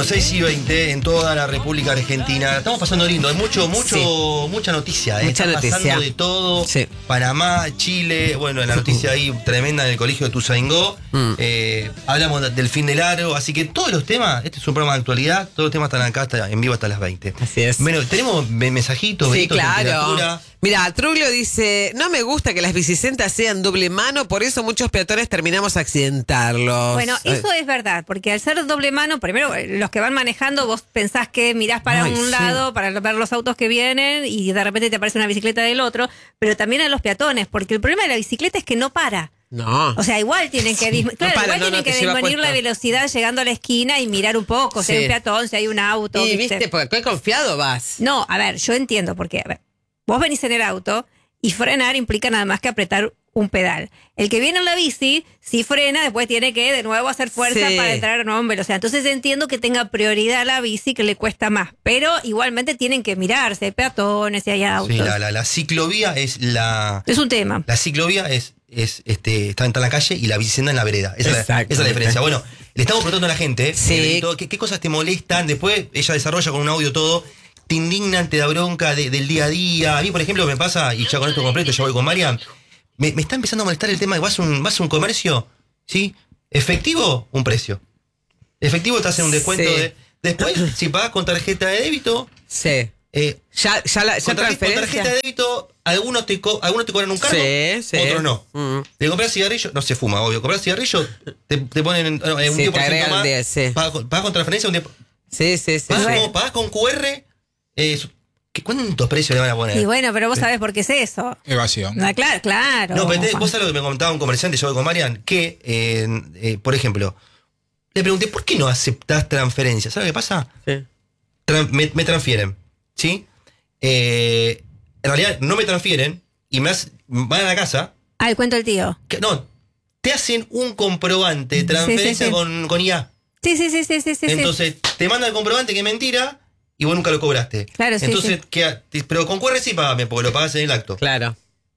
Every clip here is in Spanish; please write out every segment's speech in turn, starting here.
6 y 20 en toda la República Argentina. Estamos pasando lindo, hay mucha noticia. Mucha noticia. Pasando de todo. Sí. Panamá, Chile, bueno, la noticia ahí tremenda en el colegio de Tuzaingó. Hablamos del fin de largo, así que todos los temas, este es un programa de actualidad, todos los temas están acá en vivo hasta las 20. Así es. Bueno, tenemos mensajitos, sí, claro. temperatura. Mira, Truglio dice, no me gusta que las bicisendas sean doble mano, por eso muchos peatones terminamos accidentarlos. Bueno, eso es verdad, porque al ser doble mano, primero, los que van manejando, vos pensás que mirás para un lado para ver los autos que vienen y de repente te aparece una bicicleta del otro, pero también a los peatones, porque el problema de la bicicleta es que no para. No. O sea, igual tienen que disminuir la velocidad llegando a la esquina y mirar un poco, si hay un peatón, si hay un auto. Y viste, porque qué confiado vas. No, a ver, yo entiendo, porque, a ver, vos venís en el auto y frenar implica nada más que apretar un pedal. El que viene en la bici, si frena, después tiene que de nuevo hacer fuerza para entrar en velocidad. Entonces entiendo que tenga prioridad la bici, que le cuesta más. Pero igualmente tienen que mirar si hay peatones, si hay autos. Sí, la ciclovía es Es un tema. La ciclovía está en la calle y la bicicenda en la vereda. Esa es la diferencia. Bueno, le estamos preguntando a la gente ¿qué cosas te molestan? Después ella desarrolla con un audio todo. Te indignan, te da bronca del día a día. A mí, por ejemplo, me pasa, y ya con esto completo, ya voy con Marian, me está empezando a molestar el tema de vas a un comercio, ¿sí? Efectivo, un precio. Efectivo te hacen un descuento de... Después, si pagas con tarjeta de débito... Sí. Con tarjeta de débito, algunos te cobran un cargo, otros no. Te compras cigarrillo, no se fuma, obvio. Compras cigarrillo, te ponen un 10% más. Pagas con transferencia un 10%. Sí. Pagás con QR... ¿Cuántos precios le van a poner? Y bueno, pero vos sabés por qué es eso. Evasión. Claro. No, pero vos sabés lo que me comentaba un comerciante, yo voy con Marian, que, por ejemplo, le pregunté, ¿por qué no aceptás transferencias? ¿Sabes qué pasa? Sí. Me transfieren, ¿sí? En realidad no me transfieren y van a la casa. El cuento del tío. No, te hacen un comprobante de transferencia con IA. Sí. Entonces, te manda el comprobante que es mentira. Y vos nunca lo cobraste. Claro, entonces, pero con QR sí pagame, porque lo pagás en el acto. Claro.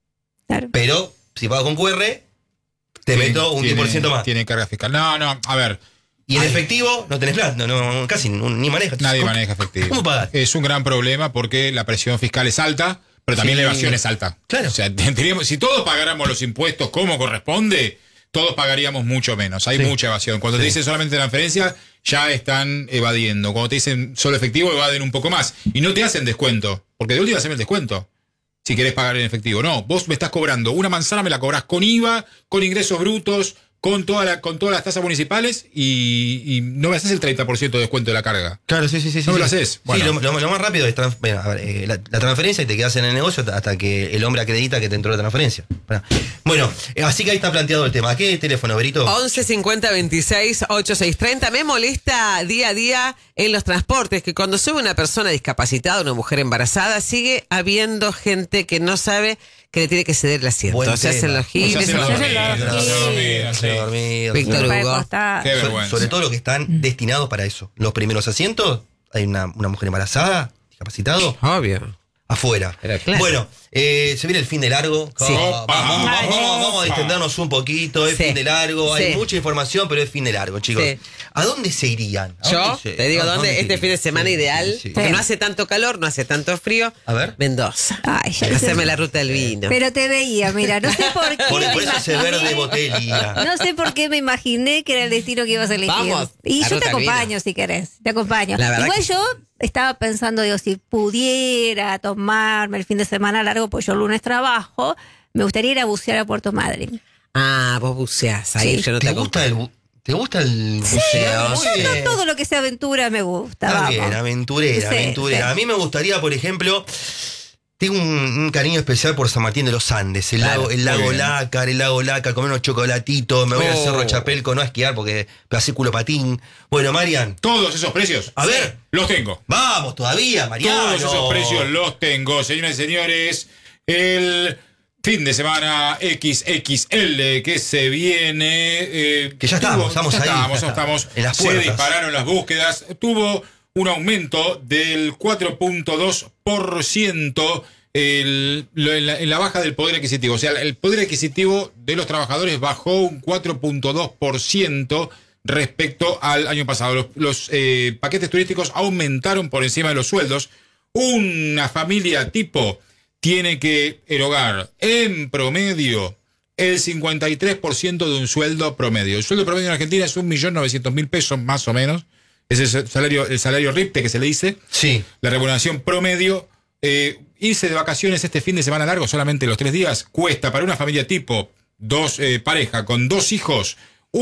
Pero, si pagas con QR, te meto un 10% más. Tiene carga fiscal. No, a ver. Y en efectivo, no tenés plata, casi ni manejas. Nadie maneja efectivo. ¿Cómo pagás? Es un gran problema porque la presión fiscal es alta, pero también la evasión es alta. Claro. O sea, si todos pagáramos los impuestos como corresponde, todos pagaríamos mucho menos. Hay mucha evasión. Cuando te dicen solamente transferencia, ya están evadiendo. Cuando te dicen solo efectivo, evaden un poco más. Y no te hacen descuento, porque de última hacen el descuento. Si querés pagar en efectivo. No, vos me estás cobrando una manzana, me la cobrás con IVA, con ingresos brutos, con todas las tasas municipales y no me haces el 30% de descuento de la carga. Claro, sí. No me lo haces. Bueno. Sí, lo más rápido es la transferencia y te quedas en el negocio hasta que el hombre acredita que te entró la transferencia. Bueno, así que ahí está planteado el tema. ¿A qué teléfono, Berito? 11 50 26 8630. Me molesta día a día en los transportes que cuando sube una persona discapacitada, una mujer embarazada, sigue habiendo gente que no sabe que le tiene que ceder el asiento. Se hacen los giles. Víctor Hugo. Sobre todo los que están destinados para eso. Los primeros asientos, hay una mujer embarazada, discapacitado. Obvio. Afuera. Claro. Bueno, se viene el fin de largo. Sí. Vamos a distendernos un poquito. Es fin de largo. Hay mucha información, pero es fin de largo, chicos. Sí. ¿A dónde se irían? Yo te digo dónde. Este fin de semana ideal. Que no hace tanto calor, no hace tanto frío. A ver. Mendoza. Hacerme la ruta del vino. Pero te veía, mira, no sé por qué. Por eso ese verde botella. No sé por qué me imaginé que era el destino que ibas a elegir. Vamos. Y yo te acompaño si querés. Te acompaño. Igual yo estaba pensando, si pudiera tomarme el fin de semana largo, pues yo el lunes trabajo, me gustaría ir a bucear a Puerto Madryn. Vos buceás ahí, yo no te acompaño. ¿Te gusta el buceo? Todo lo que sea aventura me gusta. Está bien, aventurera. Sí. A mí me gustaría, por ejemplo, tengo un cariño especial por San Martín de los Andes, el lago Lácar, comer unos chocolatitos, me voy al Cerro Chapelco, no a esquiar porque pasé culo patín. Bueno, Marian. Todos esos precios. A ver. Los tengo. Vamos, todavía, Mariano. Todos esos precios los tengo, señoras y señores. El fin de semana XXL que se viene. Que ya estamos ahí. Estamos. En las se puertas. dispararon las búsquedas. Tuvo un aumento del 4.2% en la baja del poder adquisitivo. O sea, el poder adquisitivo de los trabajadores bajó un 4.2%. respecto al año pasado. Los paquetes turísticos aumentaron por encima de los sueldos. Una familia tipo tiene que erogar en promedio el 53% de un sueldo promedio. El sueldo promedio en Argentina es 1.900.000 pesos más o menos. Ese es el salario RIPTE que se le dice. Sí. La remuneración promedio. Irse de vacaciones este fin de semana largo, solamente los 3 días, cuesta para una familia tipo, pareja con 2 hijos,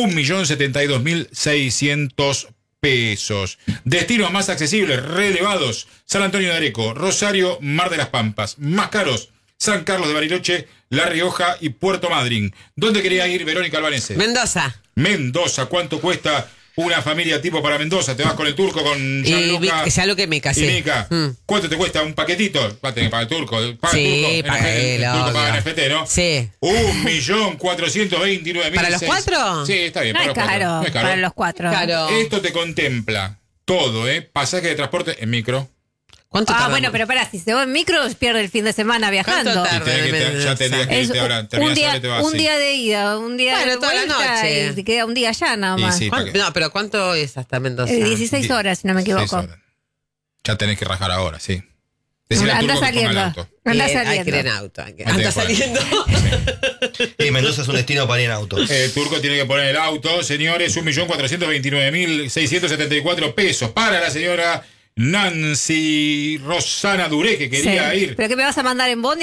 1.072.600 pesos. Destinos más accesibles, relevados: San Antonio de Areco, Rosario, Mar de las Pampas. Más caros: San Carlos de Bariloche, La Rioja y Puerto Madryn. ¿Dónde quería ir, Verónica Albanese? Mendoza. ¿Cuánto cuesta una familia tipo para Mendoza? Te vas con el turco, con Gianluca. Es algo que me casé. Y Mica. ¿Cuánto te cuesta un paquetito? Va a tener que pagar el turco. ¿Paga el turco? El turco paga NFT, ¿no? Sí. 1.429.000. ¿Para los 4? Sí, está bien. No es caro. Para los 4. Claro. Esto te contempla todo, Pasaje de transporte en micro. ¿Cuánto tardamos? Bueno, pero pará, si se va en micro, pierde el fin de semana viajando. ¿Cuánto tarda? Ya tendrías que irte ahora. Un día de ida, un día de toda la vuelta, noche. y te queda un día allá nada más. Sí, No, pero ¿cuánto es hasta Mendoza? 16 horas, si no me equivoco. Ya tenés que rajar ahora, sí. Anda saliendo. Anda Hay que ir saliendo. en auto. Anda saliendo. Mendoza es un destino para ir en auto. El turco tiene que poner el auto, señores, 1.429.674 pesos para la señora Nancy Rosana Duré, que quería ir. ¿Pero qué me vas a mandar en bondi?